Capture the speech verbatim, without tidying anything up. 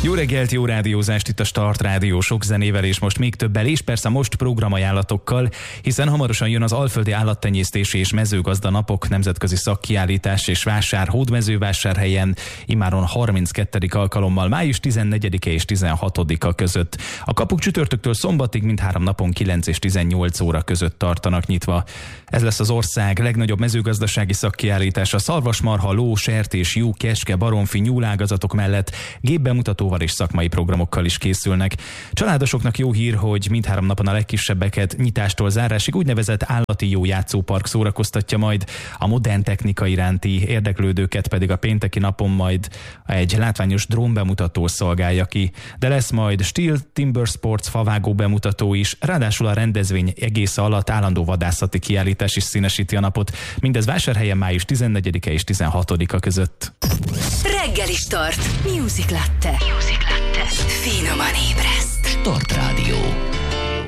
Jó reggelt, jó rádiózást itt a Start Rádió sok zenével és most még többel, és persze most programajánlatokkal, hiszen hamarosan jön az Alföldi Állattenyésztési és Mezőgazda Napok nemzetközi szakkiállítás és vásár Hódmezővásárhelyen, immáron harminckettedik alkalommal május tizennegyedike és tizenhatodika között. A kapuk csütörtöktől szombatig mindhárom napon kilenc és tizennyolc óra között tartanak nyitva. Ez lesz az ország legnagyobb mezőgazdasági szakkiállítása. Szarvasmarha, ló, sertés, juh, keske, baromfi, nyúlágazatok mellett gépbemutatóval és szakmai programokkal is készülnek. Családosoknak jó hír, hogy mindhárom napon a legkisebbeket nyitástól zárásig úgynevezett állati jó játszópark szórakoztatja majd, a modern technika iránti érdeklődőket pedig a pénteki napon majd egy látványos drónbemutató szolgálja ki. De lesz majd Steel Timber Sports favágó bemutató is, ráadásul a rendezvény egész alatt állandó vadászati kiállítás is színesíti a napot. Mindez Vásárhelyen május tizennegyedike és tizenhatodika között. Reggeli Start. Music Latte. Music Latte. Finoman ébreszt. Start Rádió.